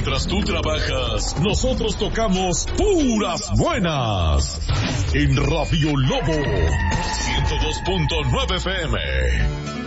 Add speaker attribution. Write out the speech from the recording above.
Speaker 1: Mientras tú trabajas, nosotros tocamos puras buenas. En Radio Lobo 102.9 FM.